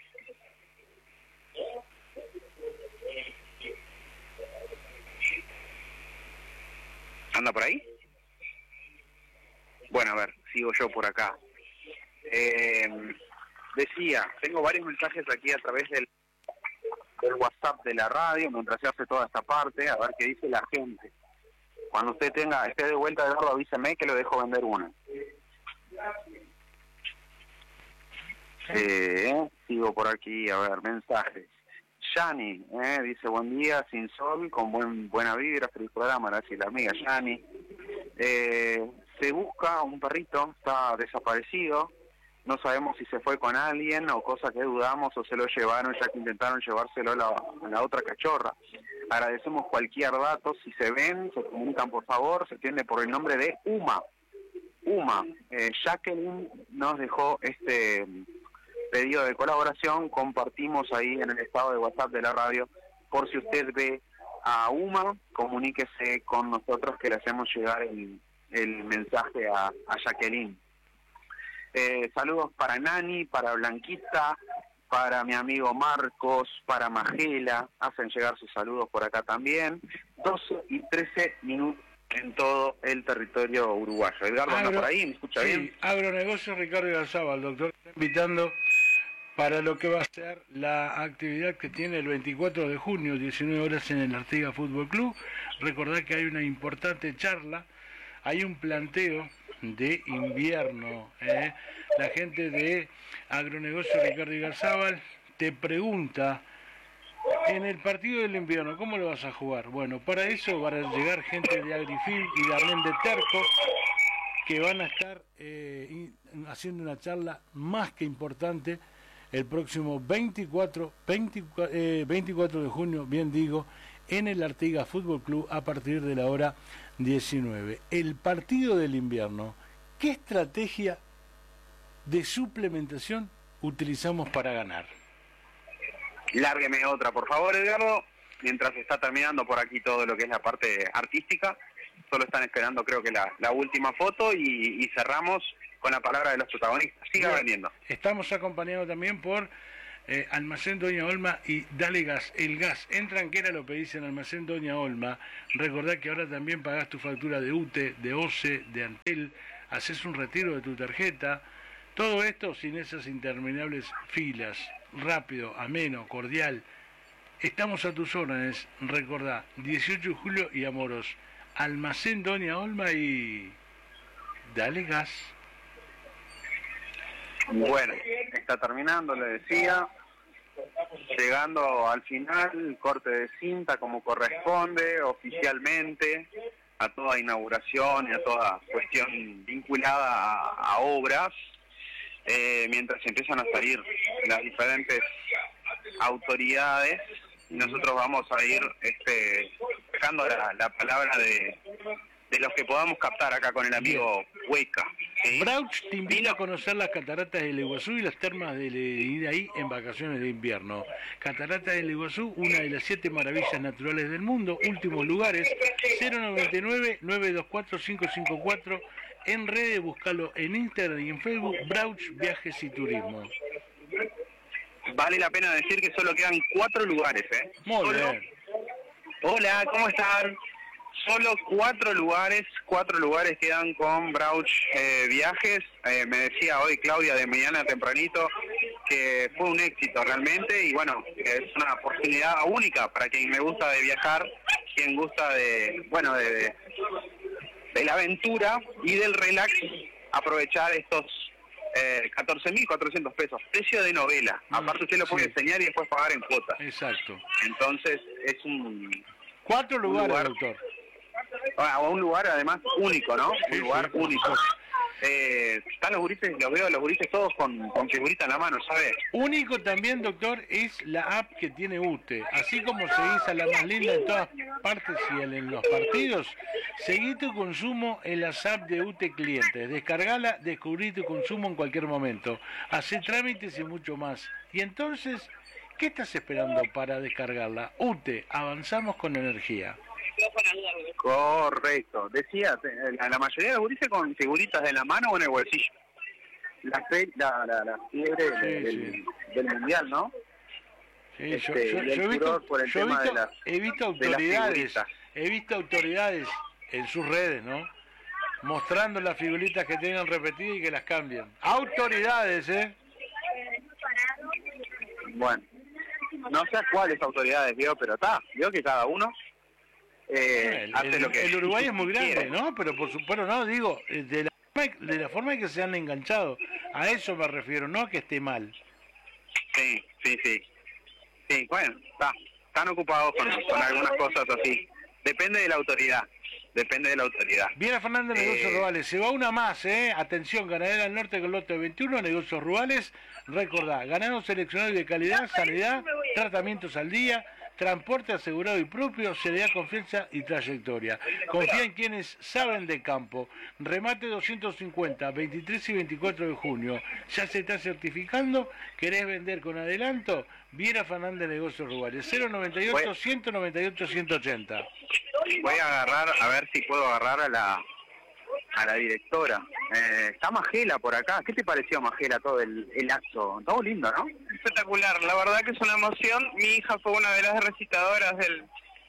¿Anda por ahí? Bueno, a ver, sigo yo por acá. Eh, decía, tengo varios mensajes aquí a través del del WhatsApp de la radio, mientras se hace toda esta parte, a ver qué dice la gente. Cuando usted tenga, esté de vuelta, Eduardo, avíseme que lo dejo vender una. Eh, sigo por aquí, a ver, mensajes. Yani, eh, dice, buen día, sin sol, con buen buena vibra, feliz programa, gracias la amiga Yani. Eh, se busca un perrito, está desaparecido. No sabemos si se fue con alguien o cosa que dudamos o se lo llevaron ya que intentaron llevárselo a la, a la otra cachorra. Agradecemos cualquier dato, si se ven, se comunican por favor, se atiende por el nombre de Uma. Uma, eh, Jacqueline nos dejó este pedido de colaboración, compartimos ahí en el estado de WhatsApp de la radio, por si usted ve a Uma, comuníquese con nosotros que le hacemos llegar el, el mensaje a, a Jacqueline. Eh, saludos para Nani, para Blanquita, para mi amigo Marcos, para Magela, hacen llegar sus saludos por acá también. doce y trece minutos en todo el territorio uruguayo. Edgardo, ¿anda por ahí? ¿Me escucha sí, bien? Agronegocio Ricardo Garzaba, el doctor está invitando para lo que va a ser la actividad que tiene el veinticuatro de junio, diecinueve horas en el Artigas Fútbol Club. Recordad que hay una importante charla, hay un planteo de invierno. ¿eh? La gente de Agronegocio Ricardo Garzábal te pregunta, en el partido del invierno, ¿cómo lo vas a jugar? Bueno, para eso van a llegar gente de Agrifil y de Arlén de Terco, que van a estar eh, haciendo una charla más que importante el próximo veinticuatro, veinticuatro, eh, veinticuatro de junio, bien digo, en el Artigas Fútbol Club a partir de la hora diecinueve. El partido del invierno, ¿qué estrategia de suplementación utilizamos para ganar? Lárgueme otra, por favor, Edgardo, mientras está terminando por aquí todo lo que es la parte artística. solo están esperando creo que la, la última foto y, y cerramos con la palabra de los protagonistas. Siga Bien. vendiendo. Estamos acompañados también por eh, Almacén Doña Olma y Dale Gas. El gas en Tranquera lo pedís en Almacén Doña Olma. Recordá que ahora también pagás tu factura de U T E, de O C E, de Antel, haces un retiro de tu tarjeta. Todo esto sin esas interminables filas. Rápido, ameno, cordial. Estamos a tus órdenes. Recordá, dieciocho de julio y Amoros. Almacén Doña Olma y Dale Gas. Bueno, está terminando, le decía, llegando al final, corte de cinta como corresponde, oficialmente, a toda inauguración y a toda cuestión vinculada a, a obras, eh, mientras empiezan a salir las diferentes autoridades, nosotros vamos a ir este, dejando la, la palabra de, de los que podamos captar acá con el amigo Hueca. ¿Sí? Brauch te invita a conocer las cataratas del Iguazú y las termas de Iraí en vacaciones de invierno. Cataratas del Iguazú, una de las siete maravillas naturales del mundo. Últimos lugares, cero noventa y nueve, nueve dos cuatro, cinco cinco cuatro. En redes, búscalo en Instagram y en Facebook, Brauch Viajes y Turismo. Vale la pena decir que solo quedan cuatro lugares, ¿eh? Muy Solo... bien. Hola, ¿cómo están? Solo cuatro lugares, cuatro lugares quedan con Brauch eh, Viajes. Eh, me decía hoy Claudia de mañana tempranito que fue un éxito realmente y bueno, es una oportunidad única para quien me gusta de viajar, quien gusta de, bueno, de, de, de la aventura y del relax, aprovechar estos eh, catorce mil cuatrocientos pesos, precio de novela. Mm, Aparte usted lo puede sí. enseñar y después pagar en cuotas. Exacto. Entonces es un... Cuatro lugares, lugar. doctor. A un lugar además único, ¿no? Sí, Un lugar sí, único. por supuesto. Eh, están los gurises, los veo los gurises todos con, con figurita en la mano, ¿sabes? Único también, doctor, es la app que tiene U T E. Así como seguís a la más linda en todas partes y en los partidos, seguí tu consumo en las apps de U T E Clientes. Descargala, descubrí tu consumo en cualquier momento. Hacé trámites y mucho más. Y entonces, ¿qué estás esperando para descargarla? U T E, avanzamos con energía. Correcto. Decías, eh, la, la mayoría de los gurises con figuritas en la mano o en el bolsillo. La, fe, la, la, la fiebre Sí, del, sí. del mundial, ¿no? Sí, Este, yo, yo- y el yo he visto, furor por el yo he tema de visto- las- he visto de las autoridades, figuritas. he visto autoridades en sus redes, ¿no? Mostrando las figuritas que tienen repetidas y que las cambian. Autoridades, ¿eh? Bueno, no sé a cuáles autoridades vio, pero está, vio que cada uno eh, el, hace el- lo que el Uruguay es muy grande, quiere. ¿no? Pero por supuesto, no, digo, eh, de la, forma- de la forma en que se han enganchado. A eso me refiero, no a que esté mal. Sí, sí, sí. Sí, bueno, está. Están ocupados con, con algunas cosas así. Depende de la autoridad. Depende de la autoridad. Viera Fernández, Negocios Eh, Rurales. Se va una más, ¿eh? Atención, ganadera del norte con lote veintiuno, Negocios Rurales. Recordá, ganados seleccionados de calidad, sanidad, tratamientos al día, transporte asegurado y propio, seriedad, confianza y trayectoria. Confía en quienes saben de campo. Remate doscientos cincuenta, veintitrés y veinticuatro de junio. ¿Ya se está certificando? ¿Querés vender con adelanto? Viera Fernández, Negocios Rurales. cero noventa y ocho, ciento noventa y ocho, ciento ochenta. Voy a agarrar, a ver si puedo agarrar a la a la directora. Eh, está Magela por acá. ¿Qué te pareció, Magela, todo el, el acto? Todo lindo, ¿no? Espectacular, la verdad que es una emoción. Mi hija fue una de las recitadoras del,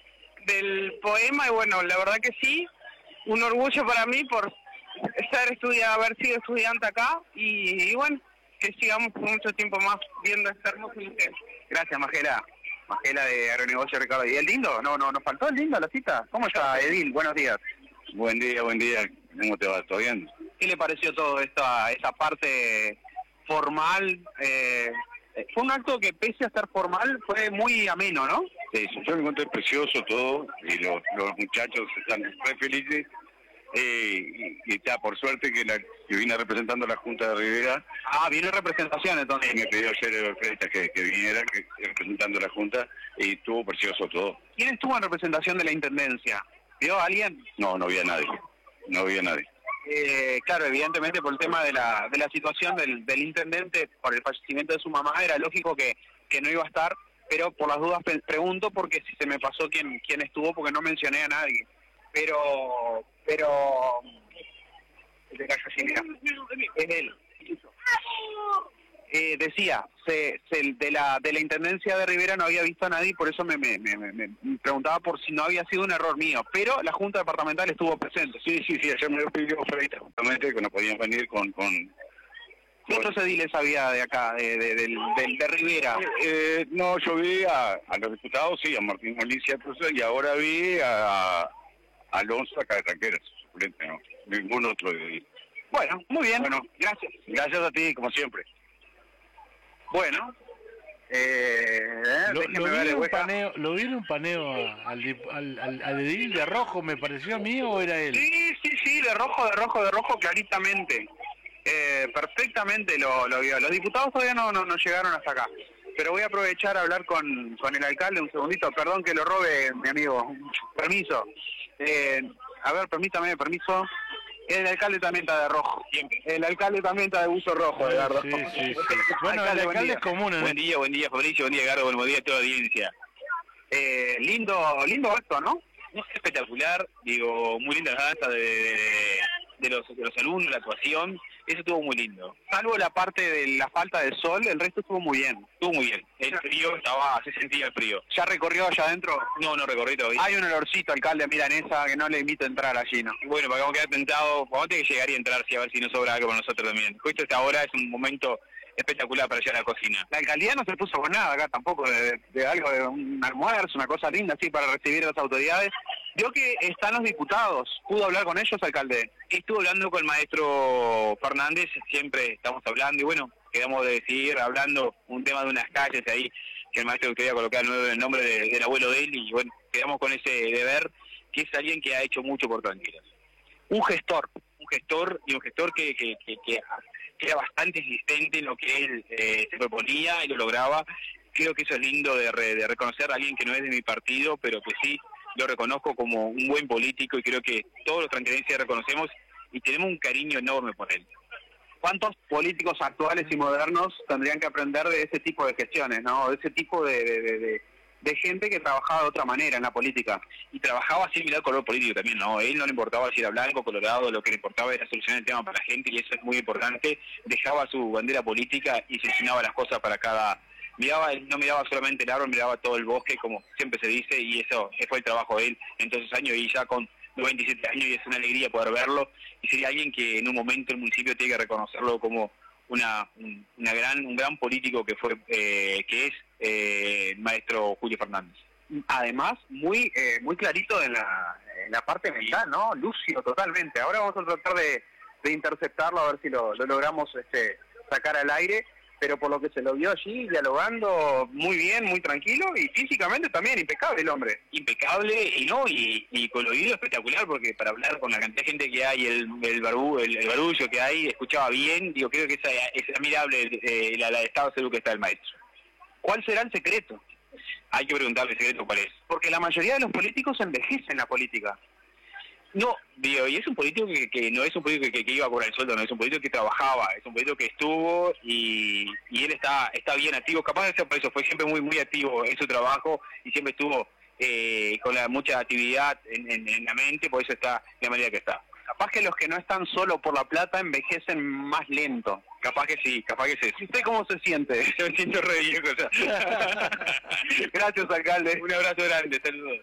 del poema y bueno, la verdad que sí, un orgullo para mí por ser estudia, haber sido estudiante acá y, y bueno, que sigamos por mucho tiempo más viendo este hermoso museo. Gracias, Magela. Magela de Agronegocio Ricardo. ¿Y el lindo? No, no, nos faltó el lindo la cita. ¿Cómo está, Edil? Buenos días. Buen día, buen día. ¿Cómo te va? ¿Todo bien? ¿Qué le pareció todo esta esa parte formal? Eh, fue un acto que pese a estar formal fue muy ameno, ¿no? Sí, yo lo encontré precioso todo y los, los muchachos están muy felices. Eh, y, y ya, por suerte que, la, que vine representando a la Junta de Rivera. Ah, viene representación Y entonces. me pidió ayer el Freitas que, que viniera que, representando a la Junta y estuvo precioso todo. ¿Quién estuvo en representación de la Intendencia? ¿Vio a alguien? No, no había nadie. No había nadie. Eh, claro, evidentemente por el tema de la de la situación del, del intendente, por el fallecimiento de su mamá, era lógico que, que no iba a estar, pero por las dudas pe- pregunto porque si se me pasó quién quién estuvo, porque no mencioné a nadie. pero, pero, te callo así, mira, es él. Eh, decía, se, se, de la de la intendencia de Rivera no había visto a nadie, por eso me, me, me, me preguntaba por si no había sido un error mío, pero la Junta Departamental estuvo presente. Sí, sí, sí, ayer me lo pidió Fredita justamente que no podían venir con... con ¿Qué otros ediles había de acá, de, de, de, de, de Rivera? Eh, no, yo vi a, a los diputados, sí, a Martín Malicia, y ahora vi a, a Alonso acá de Tranqueras, suplente, ¿no? Ningún otro edil. Bueno, muy bien, bueno, gracias. Gracias a ti, como siempre. Bueno, eh, lo, lo, vi ver un paneo, ¿Lo vi en un paneo al, al, al, al edil de rojo, me pareció a mí o era él? Sí, sí, sí, de rojo, de rojo, de rojo, claritamente. Eh, perfectamente lo, lo vio. Los diputados todavía no, no, no llegaron hasta acá. Pero voy a aprovechar a hablar con, con el alcalde un segundito. Perdón que lo robe, mi amigo. Permiso. Eh, a ver, permítame, permiso. El alcalde también está de rojo. El alcalde también está de buzo rojo, Edgardo. Sí, sí, sí. Bueno, alcalde, el alcalde es común, ¿eh? Buen día, buen día, Fabricio, buen día, Edgardo, buen día a toda la audiencia. Eh, lindo, lindo acto, ¿no? Espectacular, digo, muy linda la danza de, de, de, los, de los alumnos, la actuación, eso estuvo muy lindo. Salvo la parte de la falta de sol, el resto estuvo muy bien. Estuvo muy bien. El frío estaba, se sentía el frío. ¿Ya recorrió allá adentro? No, no recorrí todavía. Hay un olorcito, alcalde, milanesa, que no le invito a entrar allí, ¿no? Bueno, para que vamos a quedar tentados, vamos a tener que llegar y entrar, sí, a ver si nos sobra algo para nosotros también. Justo esta hora es un momento espectacular para llegar a la cocina. La alcaldía no se puso con nada acá tampoco, de, de algo, de un almuerzo, una cosa linda así para recibir a las autoridades. Vio que están los diputados. ¿Pudo hablar con ellos, alcalde? Estuve hablando con el maestro Fernández, siempre estamos hablando, y bueno, quedamos de seguir hablando un tema de unas calles ahí, que el maestro quería colocar el nombre de, del abuelo de él, y bueno, quedamos con ese deber, que es alguien que ha hecho mucho por Tranqueras. Un gestor, un gestor, y un gestor que, que, que, que, que era bastante insistente en lo que él eh, se proponía y lo lograba. Creo que eso es lindo de, re, de reconocer a alguien que no es de mi partido, pero que sí lo reconozco como un buen político, y creo que todos los tranquerenses reconocemos y tenemos un cariño enorme por él. ¿Cuántos políticos actuales y modernos tendrían que aprender de ese tipo de gestiones, no? De ese tipo de, de, de, de, de gente que trabajaba de otra manera en la política. Y trabajaba sin mirar el color político también, ¿no? A él no le importaba si era blanco, colorado, lo que le importaba era solucionar el tema para la gente, y eso es muy importante. Dejaba su bandera política y seleccionaba las cosas para cada... Miraba, no miraba solamente el árbol, miraba todo el bosque, como siempre se dice, y eso fue el trabajo de él en todos esos años, y ya con noventa y siete años, y es una alegría poder verlo, y sería alguien que en un momento el municipio tiene que reconocerlo como una, una gran, un gran político que fue, eh, que es eh, el maestro Julio Fernández. Además, muy eh, muy clarito en la, en la parte mental, ¿no? Lúcido totalmente. Ahora vamos a tratar de, de interceptarlo, a ver si lo, lo logramos este, sacar al aire, pero por lo que se lo vio allí, dialogando muy bien, muy tranquilo, y físicamente también impecable el hombre. Impecable, y no, y, y con el oído espectacular, porque para hablar con la cantidad de gente que hay, el el, barbu, el, el barullo que hay, escuchaba bien. Digo, creo que esa, es admirable eh, la, la estado de salud que está el maestro. ¿Cuál será el secreto? Hay que preguntarle el secreto cuál es. Porque la mayoría de los políticos envejecen la política. No, digo, y es un político que, que no es un político que, que iba a cobrar el sueldo, no, es un político que trabajaba, es un político que estuvo, y, y él está está bien activo, capaz de ser por eso, fue siempre muy muy activo en su trabajo, y siempre estuvo eh, con la, mucha actividad en, en, en la mente, por eso está de la manera que está. Capaz que los que no están solo por la plata envejecen más lento. Capaz que sí, capaz que sí. ¿Y usted cómo se siente? Yo me siento re viejo ya. Gracias, alcalde. Un abrazo grande, saludos.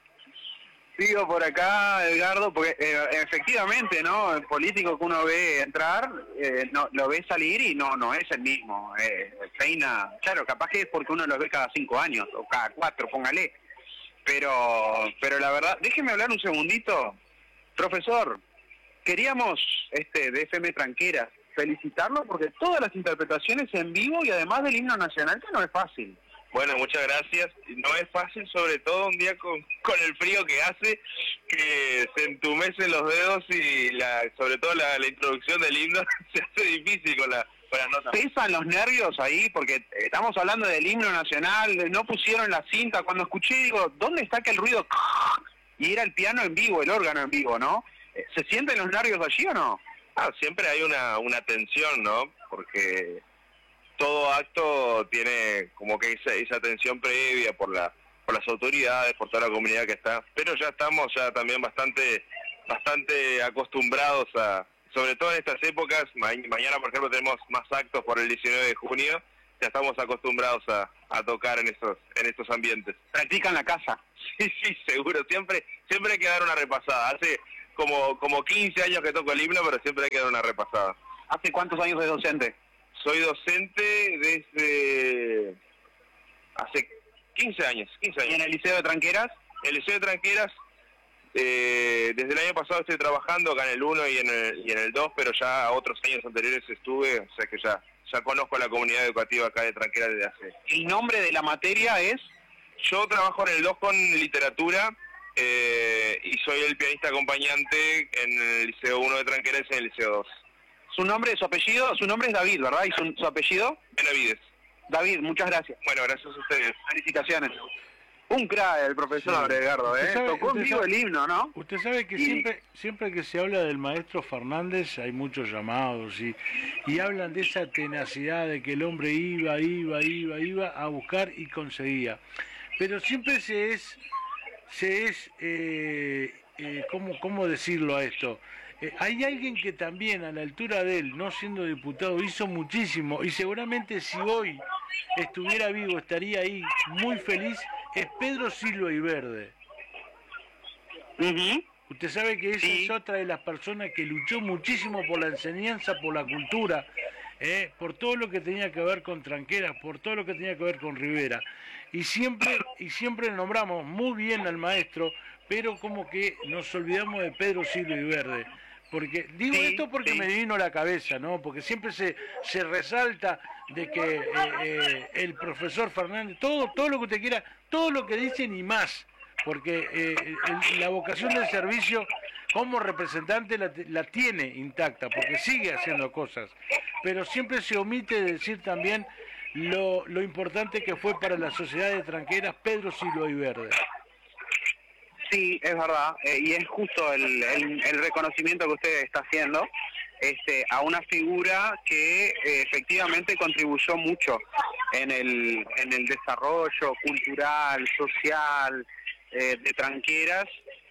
Sigo por acá, Edgardo, porque eh, efectivamente, ¿no? El político que uno ve entrar, eh, no, lo ve salir y no no es el mismo. Eh, peina, claro, capaz que es porque uno lo ve cada cinco años, o cada cuatro, póngale. Pero, pero la verdad, déjeme hablar un segundito. Profesor, queríamos, este, de F M Tranqueras, felicitarlo porque todas las interpretaciones en vivo, y además del himno nacional, que no es fácil. Bueno, muchas gracias. No es fácil, sobre todo un día con, con el frío que hace, que se entumecen los dedos, y la, sobre todo la, la introducción del himno se hace difícil con la, con la nota. ¿Pesan los nervios ahí? Porque estamos hablando del himno nacional, no pusieron la cinta. Cuando escuché, digo, ¿dónde está aquel ruido? Y era el piano en vivo, el órgano en vivo, ¿no? ¿Se sienten los nervios allí o no? Ah, siempre hay una, una tensión, ¿no? Porque todo acto tiene como que esa, esa tensión previa por la por las autoridades, por toda la comunidad que está, pero ya estamos ya también bastante bastante acostumbrados a, sobre todo en estas épocas, ma mañana por ejemplo tenemos más actos por el diecinueve de junio, ya estamos acostumbrados a, a tocar en estos en estos ambientes. ¿Practican la casa? Sí, sí, seguro, siempre siempre hay que dar una repasada. Hace como como quince años que toco el himno, pero siempre hay que dar una repasada. ¿Hace cuántos años de docente? Soy docente desde hace quince años, quince años. ¿Y en el Liceo de Tranqueras? En el Liceo de Tranqueras, eh, desde el año pasado estoy trabajando acá en el uno y en el, y en el dos, pero ya otros años anteriores estuve, o sea que ya ya conozco la comunidad educativa acá de Tranqueras desde hace. ¿El nombre de la materia es? Yo trabajo en el dos con literatura eh, y soy el pianista acompañante en el Liceo uno de Tranqueras y en el Liceo dos. Su nombre, su apellido, su nombre es David, ¿verdad? ¿Y su, su apellido? Benavides. David, muchas gracias. Bueno, gracias a ustedes. Felicitaciones. Un crack el profesor, sí. Edgardo, ¿eh? Sabe, Tocó en vivo sabe, el himno, ¿no? Usted sabe que y... siempre siempre que se habla del maestro Fernández hay muchos llamados y, y hablan de esa tenacidad de que el hombre iba, iba, iba, iba a buscar y conseguía. Pero siempre se es, se es eh, eh, ¿cómo, ¿cómo decirlo a esto? Eh, hay alguien que también a la altura de él, no siendo diputado, hizo muchísimo y seguramente si hoy estuviera vivo estaría ahí muy feliz, es Pedro Silva y Verde. Uh-huh. Usted sabe que esa sí. es otra de las personas que luchó muchísimo por la enseñanza, por la cultura, eh, por todo lo que tenía que ver con Tranqueras, por todo lo que tenía que ver con Rivera. Y siempre, y siempre nombramos muy bien al maestro, pero como que nos olvidamos de Pedro Silva y Verde. Porque digo sí, esto porque sí. me vino a la cabeza, ¿no? Porque siempre se, se resalta de que eh, eh, el profesor Fernández, todo, todo lo que usted quiera, todo lo que dicen y más, porque eh, el, la vocación del servicio como representante la, la tiene intacta, porque sigue haciendo cosas, pero siempre se omite de decir también lo, lo importante que fue para la sociedad de Tranqueras Pedro Silva y Verde. Sí, es verdad, eh, y es justo el, el, el reconocimiento que usted está haciendo este, a una figura que eh, efectivamente contribuyó mucho en el, en el desarrollo cultural, social eh, de Tranqueras.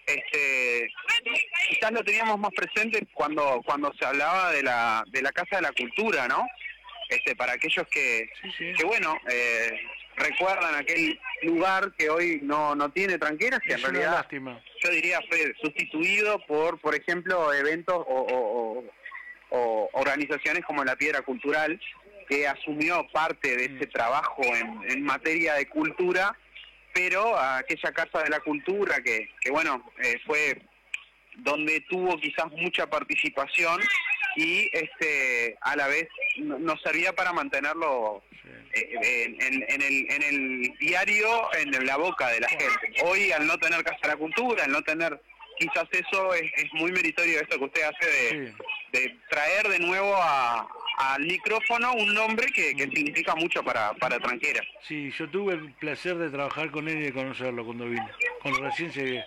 Este, quizás lo teníamos más presente cuando cuando se hablaba de la de la Casa de la Cultura, ¿no? Este, para aquellos que, sí, sí. que bueno, eh, recuerdan aquel lugar que hoy no no tiene Tranqueras, que es en realidad, lástima. Yo diría, fue sustituido por, por ejemplo, eventos o, o, o, o organizaciones como la Piedra Cultural, que asumió parte de ese trabajo en, en materia de cultura, pero aquella Casa de la Cultura que, que bueno, eh, fue donde tuvo quizás mucha participación y este a la vez nos servía para mantenerlo eh, en, en, en, el, en el diario, en la boca de la gente. Hoy, al no tener Casa de la Cultura, al no tener quizás eso, es, es muy meritorio esto que usted hace de, sí. de traer de nuevo a, al micrófono un nombre que, que significa mucho para, para Tranqueras. Sí, yo tuve el placer de trabajar con él y de conocerlo cuando vine, cuando recién llegué.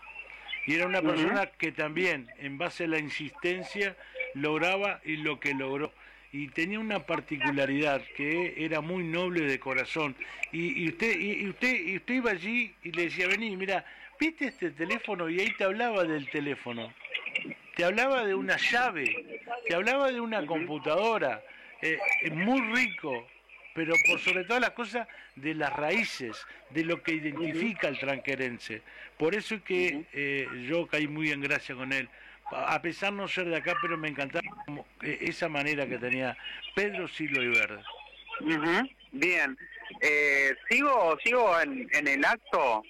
Y era una persona uh-huh. que también, en base a la insistencia, lograba y lo que logró. Y tenía una particularidad, que era muy noble de corazón. Y, y usted y, y usted y usted iba allí y le decía, vení, mira, ¿viste este teléfono? Y ahí te hablaba del teléfono. Te hablaba de una llave, te hablaba de una computadora. Eh, muy rico, pero por sobre todas las cosas, de las raíces, de lo que identifica al tranquerense. Por eso es que eh, yo caí muy en gracia con él, a pesar de no ser de acá, pero me encantaba como, eh, esa manera que tenía Pedro Silva y Verde. Uh-huh. Bien, eh, sigo sigo en, en el acto.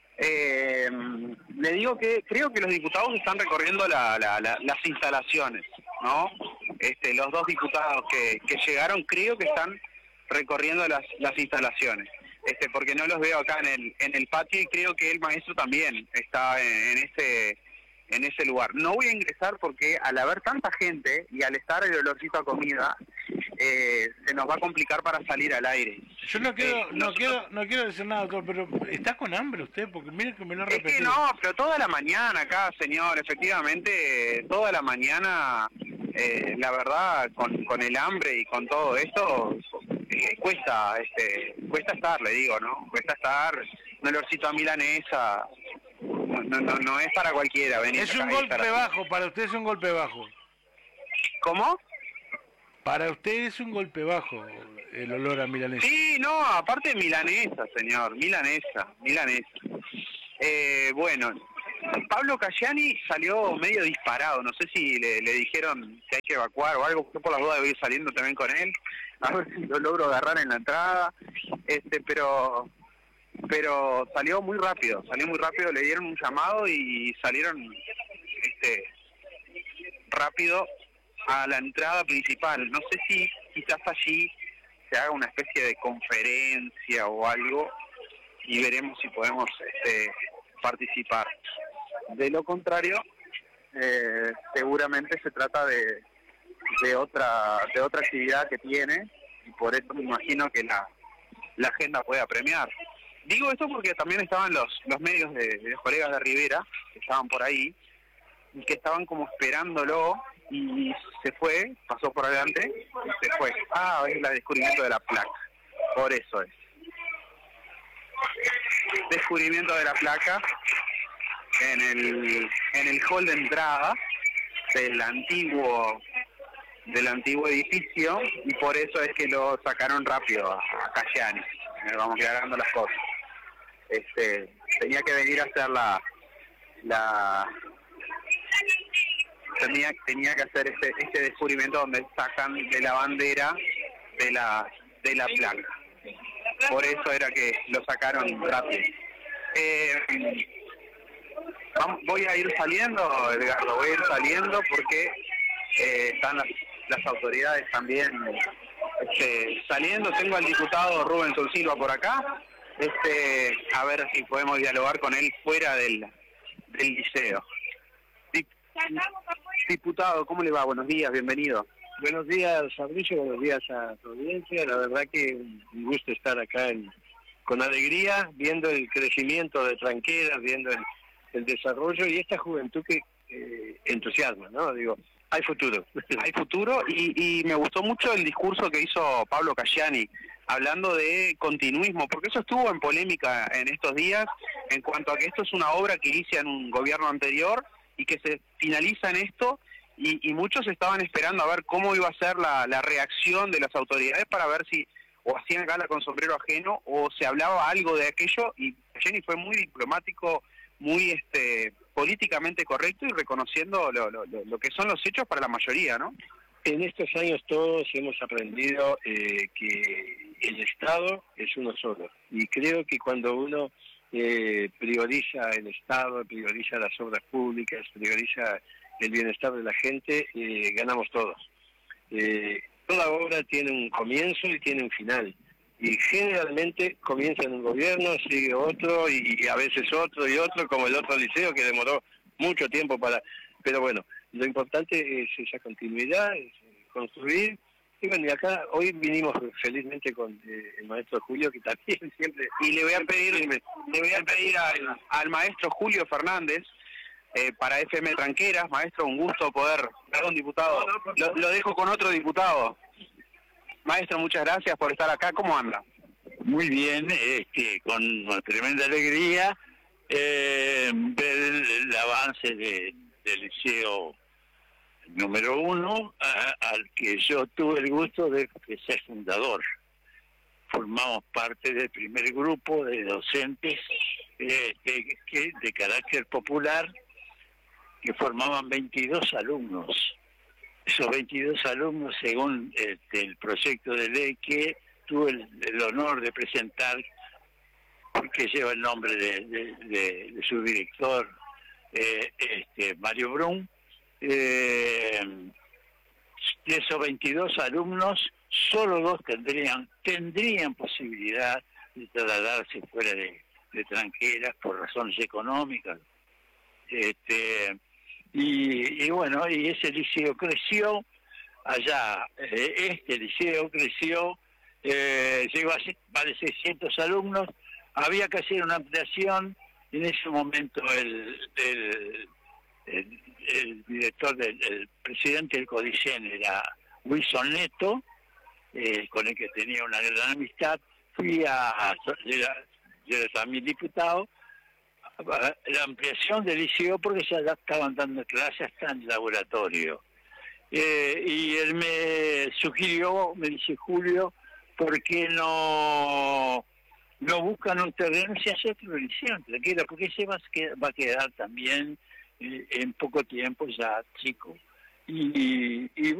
Eh, le digo que creo que los diputados están recorriendo la, la, la, las instalaciones, ¿no? Este, los dos diputados que, que llegaron creo que están recorriendo las, las instalaciones, este, porque no los veo acá en el en el patio y creo que el maestro también está en, en ese en ese lugar. No voy a ingresar porque al haber tanta gente y al estar el olorcito a comida, eh, se nos va a complicar para salir al aire. Yo no quiero, eh, no nosotros... quiero, no quiero decir nada, doctor, pero ¿está con hambre usted? Porque miren que me lo he repetido. Es que no, pero toda la mañana acá, señor, efectivamente, toda la mañana, eh, la verdad, con, con el hambre y con todo esto, eh, cuesta, este, cuesta estar, le digo, ¿no? Cuesta estar, un olorcito a milanesa, no, no, no, no es para cualquiera venir Es acá un y golpe estar- bajo, para usted es un golpe bajo. ¿Cómo? Para usted es un golpe bajo el olor a milanesa. Sí, no, aparte milanesa, señor, milanesa, milanesa. Eh, bueno, Pablo Cayani salió medio disparado, no sé si le, le dijeron que hay que evacuar o algo, yo por las dudas voy a ir saliendo también con él, a ver si lo logro agarrar en la entrada, este, pero pero salió muy rápido, salió muy rápido, le dieron un llamado y salieron este rápido a la entrada principal. No sé si quizás allí se haga una especie de conferencia o algo y veremos si podemos este, participar. De lo contrario, eh, seguramente se trata de, de otra de otra actividad que tiene y por eso me imagino que la, la agenda pueda premiar. Digo esto porque también estaban los, los medios de, de los colegas de Rivera, que estaban por ahí, y que estaban como esperándolo, y se fue, pasó por adelante, y se fue. Ah, es el descubrimiento de la placa, por eso es. Descubrimiento de la placa en el en el hall de entrada del antiguo del antiguo edificio, y por eso es que lo sacaron rápido a, a Cayani. Eh, vamos aclarando las cosas. Este, tenía que venir a hacer la la tenía tenía que hacer este este descubrimiento donde sacan de la bandera de la de la placa. Por eso era que lo sacaron rápido. Eh, vamos, voy a ir saliendo, Edgardo, voy a ir saliendo porque eh, están las, las autoridades también este, saliendo. Tengo al diputado Rubén Silva por acá, este, a ver si podemos dialogar con él fuera del, del liceo. Dip, diputado, ¿cómo le va? Buenos días, bienvenido. Buenos días, Fabricio, buenos días a tu audiencia. La verdad que un gusto estar acá en, con alegría, viendo el crecimiento de Tranqueras, viendo el, el desarrollo y esta juventud que eh, entusiasma, ¿no? Digo, hay futuro. Hay futuro y, y me gustó mucho el discurso que hizo Pablo Cayani, hablando de continuismo, porque eso estuvo en polémica en estos días, en cuanto a que esto es una obra que inicia en un gobierno anterior y que se finaliza en esto. Y, y muchos estaban esperando a ver cómo iba a ser la, la reacción de las autoridades para ver si o hacían gala con sombrero ajeno o se hablaba algo de aquello, y Jenny fue muy diplomático, muy este políticamente correcto y reconociendo lo, lo, lo que son los hechos para la mayoría, ¿no? En estos años todos hemos aprendido eh, que el Estado es uno solo, y creo que cuando uno eh, prioriza el Estado, prioriza las obras públicas, prioriza el bienestar de la gente, eh, ganamos todos. Eh, toda obra tiene un comienzo y tiene un final, y generalmente comienza en un gobierno, sigue otro, y, y a veces otro y otro, como el otro liceo que demoró mucho tiempo para... Pero bueno, lo importante es esa continuidad, es construir. Y bueno, y acá hoy vinimos felizmente con eh, el maestro Julio, que también siempre... Y le voy a pedir, le voy a pedir al, al maestro Julio Fernández, Eh, para F M Tranqueras. Maestro, un gusto poder... Perdón, diputado, lo, lo dejo con otro diputado. Maestro, muchas gracias por estar acá. ¿Cómo anda? Muy bien, este, con una tremenda alegría eh, ver el, el avance de, del liceo número uno, a, al que yo tuve el gusto de, de ser fundador. Formamos parte del primer grupo de docentes eh, de, que, de carácter popular, que formaban veintidós alumnos. Esos veintidós alumnos, según este, el proyecto de ley que tuve el, el honor de presentar, porque lleva el nombre de, de, de, de su director, eh, este, Mario Brun, eh, de esos veintidós alumnos, solo dos tendrían tendrían posibilidad de trasladarse fuera de, de Tranqueras por razones económicas. Este, y, y bueno, y ese liceo creció, allá eh, este liceo creció, eh, llegó a más de seiscientos alumnos, había que hacer una ampliación, y en ese momento el, el, el, el director, del, el presidente del Codicen era Wilson Neto, eh, con el que tenía una gran amistad. Fui a, a yo era también diputado, la ampliación del liceo porque ya estaban dando clases hasta en el laboratorio. Eh, y él me sugirió, me dice, Julio, ¿por qué no, no buscan un terreno y se hace otro liceo? Porque ese va a quedar, va a quedar también eh, en poco tiempo ya chico. Y, y